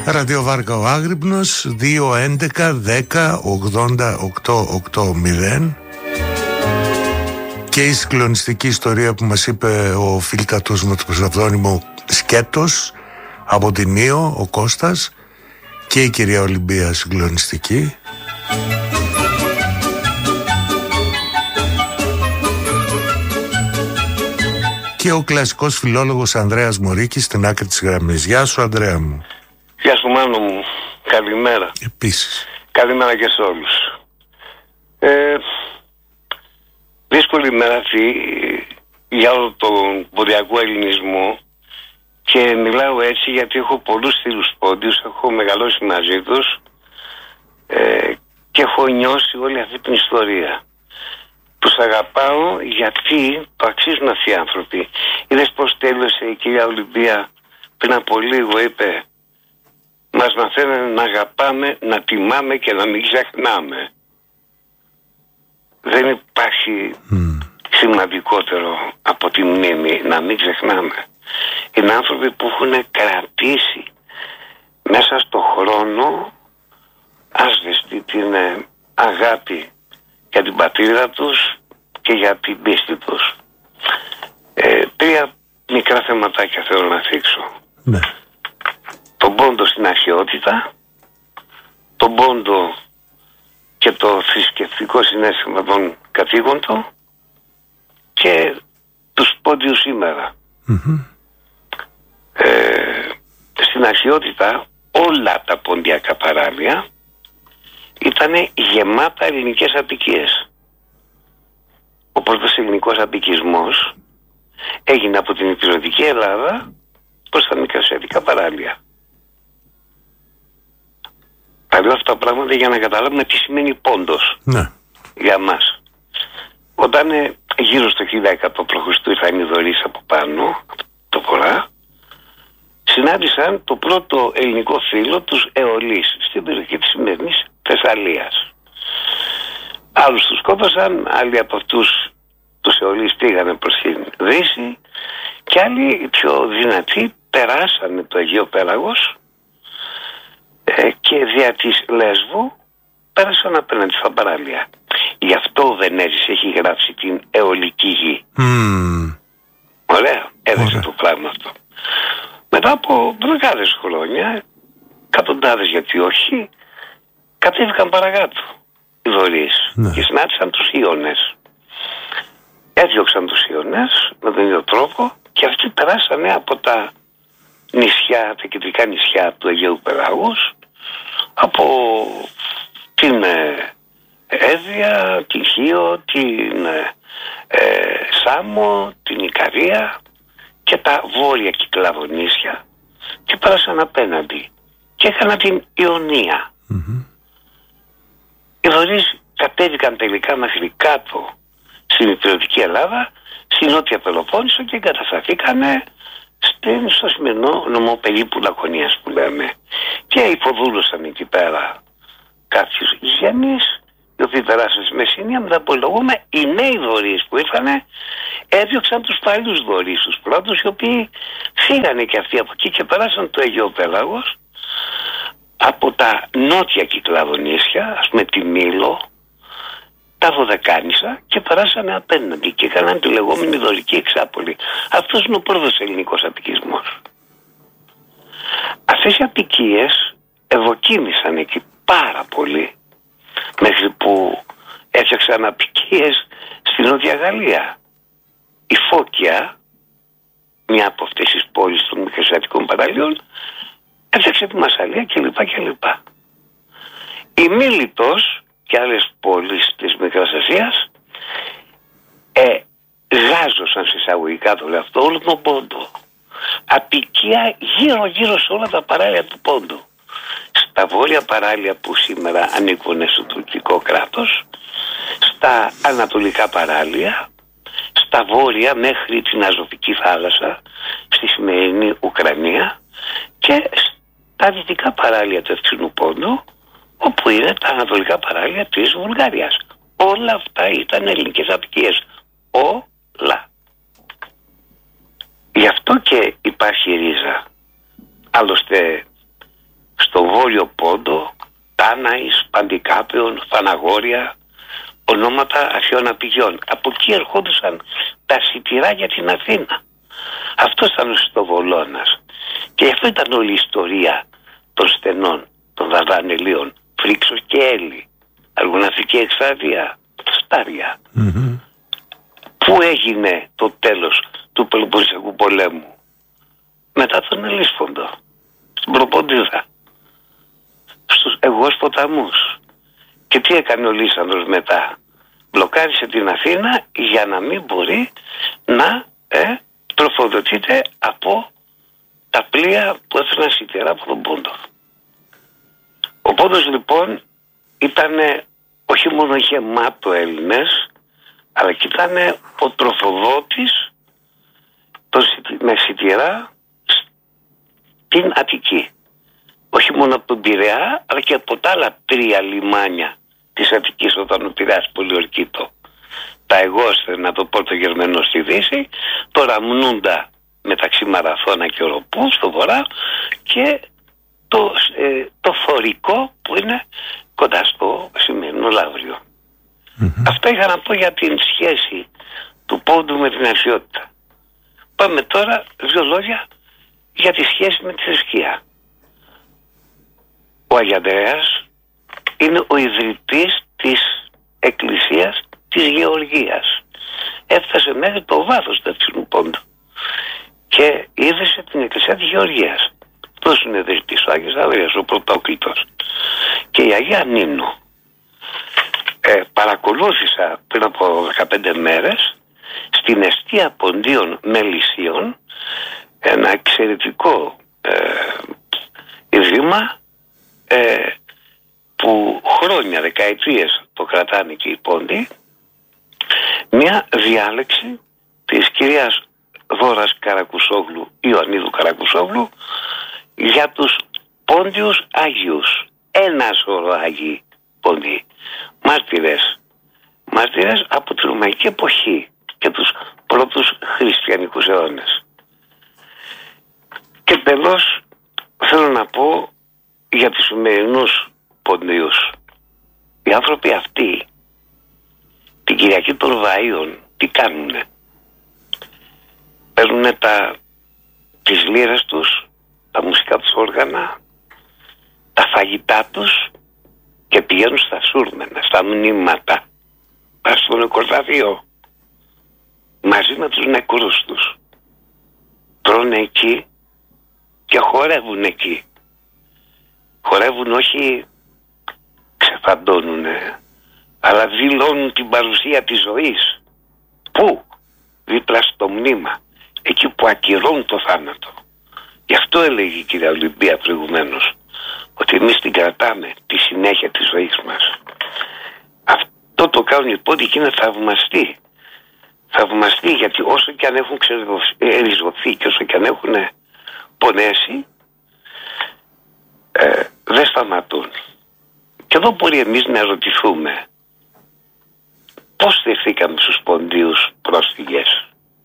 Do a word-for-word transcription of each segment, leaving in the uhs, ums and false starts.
Ραδιοβάρκα ο Άγρυπνος δύο έντεκα δέκα ογδόντα οκτώ ογδόντα. Και η συγκλονιστική ιστορία που μας είπε ο φίλκατος με το ψευδόνυμο Σκέτος από την Ήο, ο Κώστας, και η κυρία Ολυμπία συγκλονιστική. Και ο κλασικός φιλόλογος Ανδρέας Μωρίκης στην άκρη της γραμμής. Γεια σου, Ανδρέα μου. Γεια σου, Μάνο μου. Καλημέρα. Επίσης. Καλημέρα και σε όλους. Ε, δύσκολη μέρα αυτή για όλο τον ποντιακό ελληνισμό, και μιλάω έτσι γιατί έχω πολλούς φίλους πόντιους, έχω μεγαλώσει μαζί τους ε, και έχω νιώσει όλη αυτή την ιστορία. Τους αγαπάω γιατί το αξίζουν αυτοί οι άνθρωποι. Είδες πως τέλειωσε η κυρία Ολυμπία πριν από λίγο, είπε μας μαθαίνουν να αγαπάμε, να τιμάμε και να μην ξεχνάμε. Δεν υπάρχει mm. σημαντικότερο από τη μνήμη, να μην ξεχνάμε. Είναι άνθρωποι που έχουν κρατήσει μέσα στο χρόνο άσβεστη την αγάπη για την πατρίδα τους και για την πίστη τους. Ε, τρία μικρά θεματάκια θέλω να θίξω. Ναι. Τον πόντο στην αρχαιότητα, τον πόντο και το θρησκευτικό συναίσθημα των καθήκοντων και τους πόντιους σήμερα. Mm-hmm. Ε, στην αρχαιότητα όλα τα ποντιακά παράλια ήταν γεμάτα ελληνικές απικίες. Ο πρώτος ελληνικός απικισμός έγινε από την υπηρετική Ελλάδα προς τα μικρασιατικά παράλια. Τα λέω αυτά τα πράγματα για να καταλάβουμε τι σημαίνει πόντος, ναι, για μας. Όταν ε, γύρω στο χίλια εκατό π.Χ. ήρθαν οι Δωρείς από πάνω, το βορρά, συνάντησαν το πρώτο ελληνικό φύλλο, τους Αιωλείς, στην περιοχή της σημερινής Θεσσαλίας. Άλλους τους σκότωσαν, άλλοι από αυτούς τους Αιωλείς πήγανε προς την Δύση και άλλοι, οι πιο δυνατοί, περάσανε το Αιγαίο Πέλαγος ε, και δια της Λέσβου πέρασαν απέναντι στα παράλια. Γι' αυτό ο Βενέζης έχει γράψει την Αιωλική γη. Mm. Ωραία, έδεσε το πράγμα αυτό. Μετά από δεκάδες χρόνια, εκατοντάδες γιατί όχι, κατέβηκαν παρακάτω οι Δωρείς, ναι, και συνάντησαν τους Ιώνες. Έδιωξαν τους Ιώνες με τον ίδιο τρόπο και αυτοί περάσανε από τα νησιά, τα κεντρικά νησιά του Αιγαίου Πελάγους, από την ε, Έδεια, την Χίο, την ε, Σάμο, την Ικαρία και τα βόρεια Κυκλαδονήσια και πέρασαν απέναντι και έκαναν την Ιωνία. Mm-hmm. Οι Δωρείς κατέβηκαν τελικά μέχρι κάτω στην υπηρετική Ελλάδα, στην Νότια Πελοπόννησο και εγκατασταθήκανε στο σημερινό νομό περίπου Λακωνίας που λέμε, και υποδούλωσαν εκεί πέρα κάποιους γέννης οι οποίοι περάσαν στη Μεσσηνία. Μετά απολογούμε οι νέοι Δωρείς που ήρθανε, έδιωξαν τους παλιούς Δωρείς, τους πρώτους, οι οποίοι φύγανε και αυτοί από εκεί και περάσαν το Αιγαίο Πέλαγος από τα νότια Κυκλαδονήσια, ας πούμε τη Μήλο, τα Δωδεκάνησα, και περάσανε απέναντι και έκαναν τη λεγόμενη Δωρική Εξάπολη. Αυτός είναι ο πρώτος ελληνικός απικισμός. Αυτές οι απικίες ευωκίμησαν εκεί πάρα πολύ, μέχρι που έφτιαξαν απικίες στην Νότια Γαλλία. Η Φώκια, μια από αυτές τις πόλεις των μικρασιατικών παραλίων, έφτιαξε τη Μασσαλία κλπ. κλπ. Η Μίλητος και άλλες πόλεις της Μικράς Ασίας ε, γάζωσαν σε εισαγωγικά, το λέω αυτό, όλο τον Πόντο. Απικία γύρω γύρω σε όλα τα παράλια του Πόντου. Στα βόρεια παράλια που σήμερα ανήκουν στο τουρκικό κράτος, στα ανατολικά παράλια, στα βόρεια μέχρι την Αζωφική θάλασσα, στη σημερινή Ουκρανία, και στα δυτικά παράλια του Ευξηνού Πόντου, όπου είναι τα ανατολικά παράλια της Βουλγαρίας. Όλα αυτά ήταν ελληνικές απικίες. Όλα. Γι' αυτό και υπάρχει ρίζα. Άλλωστε στο Βόρειο Πόντο, Τάναης, Παντικάπαιον, Φαναγόρια, ονόματα αρχαίων απηγιών. Από εκεί ερχόντουσαν τα σιτηρά για την Αθήνα. Αυτό ήταν ο Στοβολώνας. Και αυτό ήταν όλη η ιστορία των στενών, των Δαρδανελίων, Φρίξος και Έλλη, Αργοναυτική εκστρατεία, Στάρια. Mm-hmm. Πού έγινε το τέλος του Πελοποννησιακού πολέμου? Μετά τον Ελίσφοντο, στην Προπόντιδα, στους Αιγώους ποταμούς. Και τι έκανε ο Λύσανδρος μετά? Μπλοκάρισε την Αθήνα για να μην μπορεί να ε, τροφοδοτείται από τα πλοία που έφεραν σιτηρά από τον Πόντο. Ο Πόντος λοιπόν ήταν όχι μόνο γεμάτο Έλληνες, αλλά και ήταν ο τροφοδότης με σιτηρά στην Αττική. Όχι μόνο από τον Πειραιά, αλλά και από τα άλλα τρία λιμάνια της Αττικής όταν ο Πειραιάς πολιορκήτο. Τα Αιγόσθενα, το Πόρτο Γερμανό στη Δύση, το Ραμνούντα μεταξύ Μαραθώνα και Οροπού στο βορρά και το, ε, το Θωρικό που είναι κοντά στο σημερινό Λαύριο. Mm-hmm. Αυτά είχα να πω για την σχέση του Πόντου με την αρχαιότητα. Πάμε τώρα δύο λόγια για τη σχέση με τη θρησκεία. Ο Αγιανδρέας είναι ο ιδρυτής της Εκκλησίας της Γεωργίας. Έφτασε μέχρι το βάθος του Ευθύνου Πόντου και ίδρυσε την Εκκλησία της Γεωργίας. Αυτός είναι ιδρυτής, ο Άγιος Ανδρέας, ο Πρωτόκλητος. Και η Αγία Νίνο ε, παρακολούθησα πριν από δεκαπέντε μέρες στην εστία Ποντίων Μελισσίων ένα εξαιρετικό ε, ίδρυμα ε, που χρόνια, δεκαετίες το κρατάνε και οι Πόντοι, μια διάλεξη της κυρίας Δώρας Καρακουσόγλου, Ιωαννίδου Καρακουσόγλου, για τους Πόντιους Άγιους. Ένα σωρό Άγιοι Πόντιοι, μάρτυρες, μάρτυρες από τη Ρωμαϊκή εποχή και τους πρώτους χριστιανικούς αιώνες. Και τέλος θέλω να πω για τους σημερινούς Ποντίους. Οι άνθρωποι αυτοί την Κυριακή των Βαΐων τι κάνουνε? Παίρνουνε τα, τις λύρες τους, τα μουσικά τους όργανα, τα φαγητά τους και πηγαίνουν στα σούρμενα, στα μνήματα, πας στο νεκροταφείο μαζί με τους νεκρούς τους. Τρώνε εκεί και χορεύουν εκεί. Χορεύουν, όχι ξεφαντώνουνε, αλλά δηλώνουν την παρουσία της ζωής. Πού? Δίπλα στο μνήμα, εκεί που ακυρώνουν το θάνατο. Γι' αυτό έλεγε η κυρία Ολυμπία προηγουμένως, ότι εμείς την κρατάμε τη συνέχεια της ζωής μας. Αυτό το κάνουν οι Πόντιοι και είναι θαυμαστοί. Θαυμαστοί γιατί όσο και αν έχουν ξεριζωθεί και όσο και αν έχουν πονέσει, ε, δεν σταματούν. Και εδώ μπορεί εμείς να ερωτηθούμε πώς θεθήκαμε στους Ποντίους πρόσφυγες.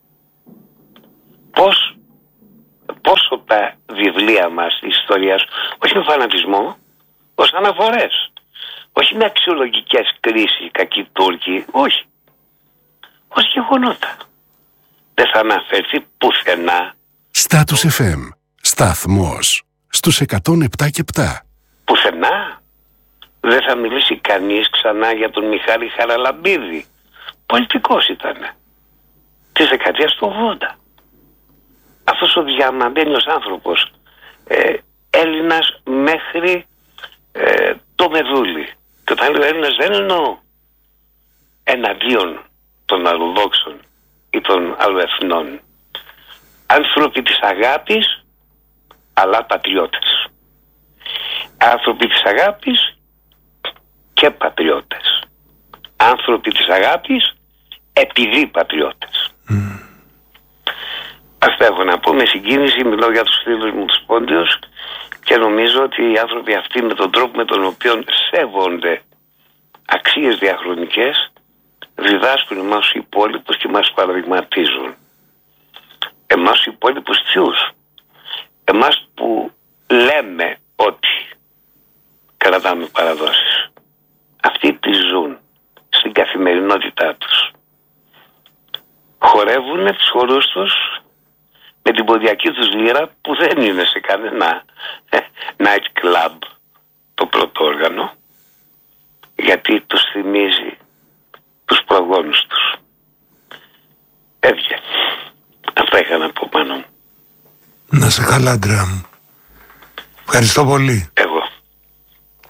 Πώς, πόσο τα βιβλία μας της ιστορίας, όχι με φανατισμό, ως αναφορές, όχι με αξιολογικές κρίσεις, κακοί Τούρκοι, όχι, ως γεγονότα. Δεν θα αναφερθεί πουθενά. Στάτους εφ εμ, σταθμός στους εκατόν επτά και επτά. Πουθενά δεν θα μιλήσει κανείς ξανά για τον Μιχάλη Χαραλαμπίδη. Πολιτικός ήτανε, της δεκαετίας του ογδόντα. Αυτός ο διαμαντένιος άνθρωπος, ε, Έλληνας μέχρι ε, το Μεδούλη. Και όταν λέω Έλληνας δεν εννοώ εναντίον των αλλοδόξων ή των αλλοεθνών. Άνθρωποι της αγάπης, αλλά πατριώτες. Άνθρωποι της αγάπης και πατριώτες. Άνθρωποι της αγάπης επειδή πατριώτες. Mm. Αυτά έχω να πω με συγκίνηση. Μιλώ για τους φίλους μου τους Πόντιους και νομίζω ότι οι άνθρωποι αυτοί με τον τρόπο με τον οποίο σέβονται αξίες διαχρονικές διδάσκουν εμάς τους υπόλοιπους και μας παραδειγματίζουν. Εμάς τους υπόλοιπους ποιους? Εμάς που λέμε ότι κάνουν παραδόσεις. Αυτοί τις ζουν στην καθημερινότητά τους. Χορεύουν τους χορούς τους με την ποδιακή τους λύρα που δεν είναι σε κανένα night club το πρώτο όργανο, γιατί τους θυμίζει τους προγόνους τους. Έβγε. Αυτά είχα να πω πάνω μου. Να σε καλά, Αντρέα μου. Ευχαριστώ πολύ.